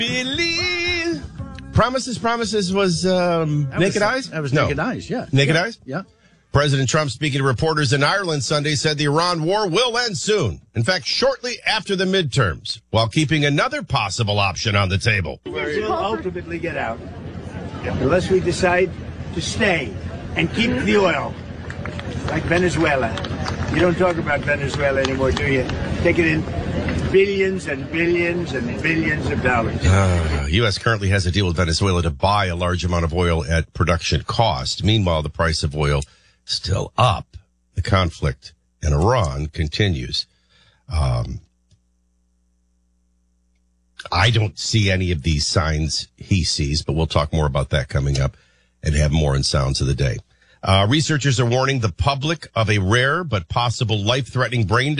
Believe. Promises was Naked Eyes? That was Naked Eyes, yeah. Naked Eyes? Yeah. President Trump, speaking to reporters in Ireland Sunday, said the Iran war will end soon. In fact, shortly after the midterms, while keeping another possible option on the table. We'll ultimately get out unless we decide to stay and keep the oil, like Venezuela. You don't talk about Venezuela anymore, do you? Take it in billions and billions and billions of dollars. U.S. currently has a deal with Venezuela to buy a large amount of oil at production cost. Meanwhile, the price of oil still up. The conflict in Iran continues. I don't see any of these signs he sees, but we'll talk more about that coming up and have more in Sounds of the Day. Researchers are warning the public of a rare but possible life-threatening brain